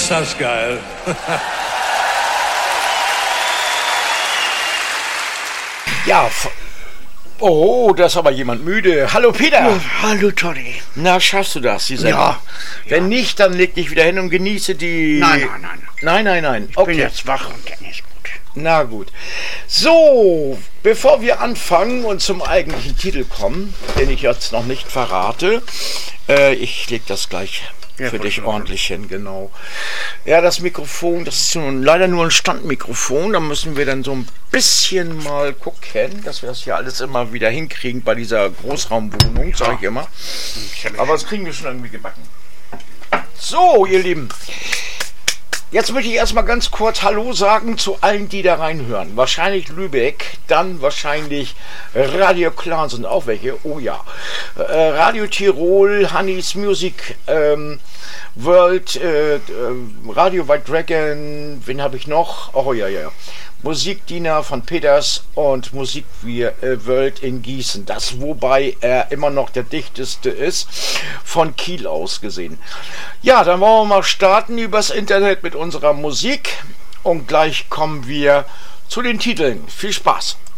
Ist das geil. Ja, oh, da ist aber jemand müde. Hallo Peter. Ja, hallo Toddy. Na, schaffst du das, die Sendung? Ja. Wenn nicht, dann leg dich wieder hin und genieße die... Nein. Nein. Ich bin jetzt wach und dann ist gut. Na gut. So, bevor wir anfangen und zum eigentlichen Titel kommen, den ich jetzt noch nicht verrate, ich leg das gleich für dich ordentlich hin, genau. Ja, das Mikrofon, das ist leider nur ein Standmikrofon, da müssen wir dann so ein bisschen mal gucken, dass wir das hier alles immer wieder hinkriegen bei dieser Großraumwohnung, sage ich immer. Aber das kriegen wir schon irgendwie gebacken. So, ihr Lieben. Jetzt möchte ich erstmal ganz kurz Hallo sagen zu allen, die da reinhören. Wahrscheinlich Lübeck, dann wahrscheinlich Radio Clan sind auch welche. Oh ja. Radio Tirol, Honeys Music World, Radio White Dragon, wen habe ich noch? Oh ja. Musikdiener von Peters und Musik World in Gießen. Das, wobei er immer noch der dichteste ist, von Kiel aus gesehen. Ja, dann wollen wir mal starten übers Internet mit unserer Musik und gleich kommen wir zu den Titeln. Viel Spaß!